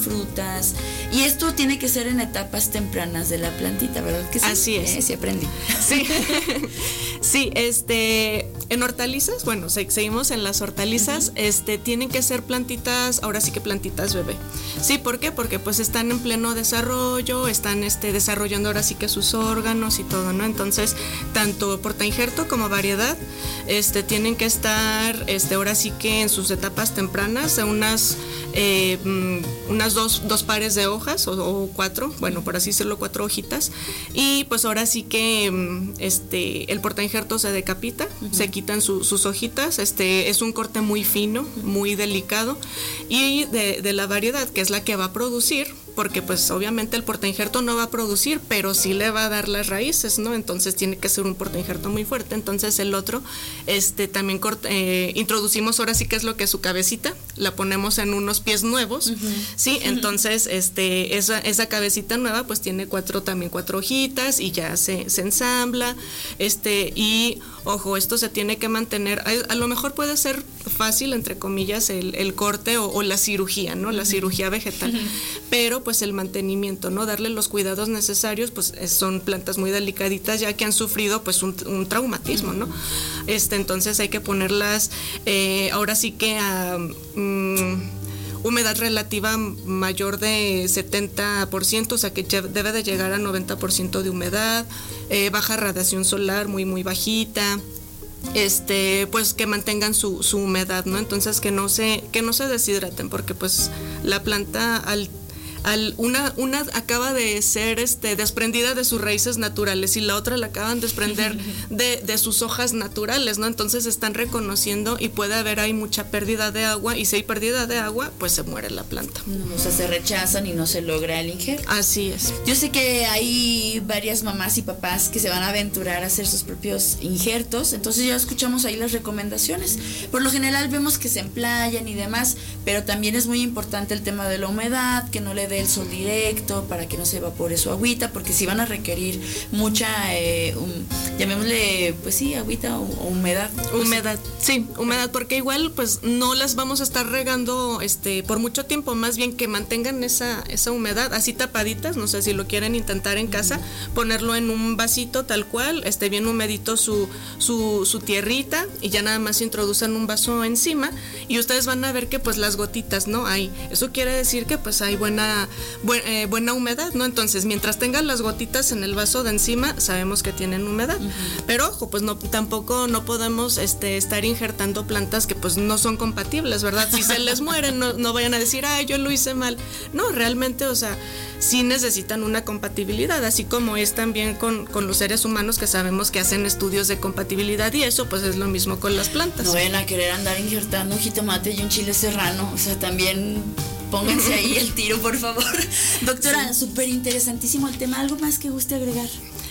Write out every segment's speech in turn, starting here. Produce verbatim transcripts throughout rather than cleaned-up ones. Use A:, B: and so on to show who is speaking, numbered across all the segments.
A: frutas. Y esto tiene que ser en etapas tempranas de la plantita, ¿verdad? Que sí?
B: Así es.
A: Eh, sí aprendí.
B: Sí, sí, este, en hortalizas, bueno, seguimos en las hortalizas, uh-huh. este, tienen que ser plantitas, ahora sí que plantitas bebé. Sí, ¿por qué? Porque pues están en pleno desarrollo, están este, desarrollando ahora sí que sus órganos y todo, ¿no? Entonces, tanto portainjerto como variedad, este, tienen que estar, este, ahora sí que en sus etapas tempranas, de unas, eh, unas dos, dos pares de hojas o, o cuatro, bueno, por así decirlo, cuatro hojitas, y pues ahora sí que este, el portainjerto se decapita, uh-huh. se quitan su, sus hojitas, este, es un corte muy fino, muy delicado, y de, de la variedad, que es la que va a producir, porque pues obviamente el portainjerto no va a producir, pero sí le va a dar las raíces, ¿no? Entonces tiene que ser un portainjerto muy fuerte. Entonces el otro, este, también corta, eh, introducimos ahora sí que es lo que es su cabecita, la ponemos en unos pies nuevos, uh-huh. ¿sí? Entonces, este, esa, esa cabecita nueva pues tiene cuatro, también cuatro hojitas y ya se, se ensambla, este, y ojo, esto se tiene que mantener, a, a lo mejor puede ser fácil, entre comillas, el, el corte o, o la cirugía, ¿no? La uh-huh. cirugía vegetal, uh-huh. pero pues el mantenimiento, ¿no? Darle los cuidados necesarios, pues son plantas muy delicaditas ya que han sufrido pues un, un traumatismo, ¿no? Este, entonces hay que ponerlas eh, ahora sí que a um, humedad relativa mayor de setenta por ciento, o sea que debe de llegar a noventa por ciento de humedad, eh, baja radiación solar, muy muy bajita, este, pues que mantengan su, su humedad, ¿no? Entonces que no se, que no se deshidraten, porque pues la planta al Al, una, una acaba de ser este, desprendida de sus raíces naturales y la otra la acaban de desprender de, de sus hojas naturales, ¿no? Entonces están reconociendo y puede haber ahí mucha pérdida de agua, y si hay pérdida de agua, pues se muere la planta.
A: No, o sea, se rechazan y no se logra el injerto.
B: Así es.
A: Yo sé que hay varias mamás y papás que se van a aventurar a hacer sus propios injertos, entonces ya escuchamos ahí las recomendaciones. Por lo general vemos que se emplayan y demás, pero también es muy importante el tema de la humedad, que no le del sol directo para que no se evapore su agüita, porque si van a requerir mucha eh, um, llamémosle pues sí, agüita o, o humedad.
B: Humedad, sí, humedad, porque igual pues no las vamos a estar regando este por mucho tiempo, más bien que mantengan esa, esa humedad así tapaditas, no sé si lo quieren intentar en casa, uh-huh. ponerlo en un vasito tal cual, esté bien humedito su, su, su tierrita, y ya nada más introducen un vaso encima y ustedes van a ver que pues las gotitas, ¿no? Hay, eso quiere decir que pues hay buena Buena, eh, buena humedad, ¿no? Entonces, mientras tengan las gotitas en el vaso de encima, sabemos que tienen humedad. Uh-huh. Pero ojo, pues no, tampoco no podemos este, estar injertando plantas que pues no son compatibles, ¿verdad? Si se les mueren, no, no vayan a decir, ay, yo lo hice mal. No, realmente, o sea, sí necesitan una compatibilidad, así como es también con, con los seres humanos, que sabemos que hacen estudios de compatibilidad, y eso pues es lo mismo con las plantas.
A: No vayan a querer andar injertando un jitomate y un chile serrano, o sea, también pónganse ahí el tiro, por favor. Doctora, súper sí. interesantísimo el tema. ¿Algo más que guste agregar?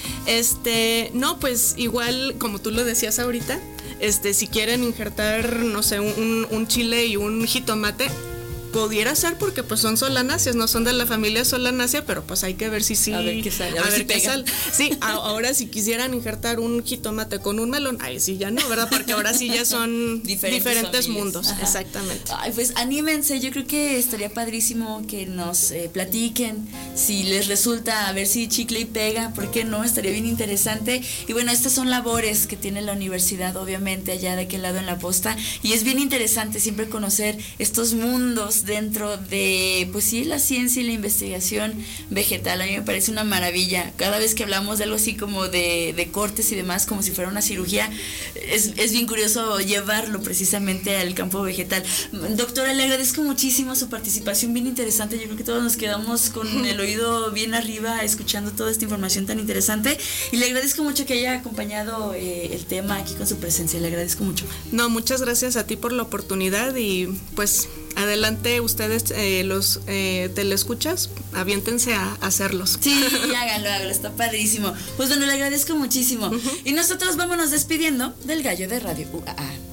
B: Este, no, pues igual, como tú lo decías ahorita, este, si quieren injertar, no sé, un, un chile y un jitomate, pudiera ser, porque pues son solanáceas, no son de la familia solanácea, pero pues hay que ver si sí.
A: A ver qué sale.
B: A, a ver,
A: ver
B: si qué sale. Sí, a, ahora si quisieran injertar un jitomate con un melón, ahí sí ya no, ¿verdad? Porque ahora sí ya son diferentes, diferentes mundos. Ajá. Exactamente.
A: Ay, pues anímense, yo creo que estaría padrísimo que nos eh, platiquen si les resulta, a ver si chicle y pega, ¿por qué no? Estaría bien interesante. Y bueno, estas son labores que tiene la universidad, obviamente, allá de aquel lado en la posta, y es bien interesante siempre conocer estos mundos dentro de, pues sí, la ciencia y la investigación vegetal. A mí me parece una maravilla. Cada vez que hablamos de algo así como de, de cortes y demás, como si fuera una cirugía, es, es bien curioso llevarlo precisamente al campo vegetal. Doctora, le agradezco muchísimo su participación, bien interesante. Yo creo que todos nos quedamos con el oído bien arriba escuchando toda esta información tan interesante, y le agradezco mucho que haya acompañado eh, el tema aquí con su presencia. Le agradezco mucho.
B: No, muchas gracias a ti por la oportunidad, y pues adelante ustedes, eh, los eh, telescuchas, aviéntense a, a hacerlos.
A: Sí, háganlo, háganlo, está padrísimo. Pues bueno, le agradezco muchísimo. Uh-huh. Y nosotros vámonos despidiendo del Gallo de Radio U A A.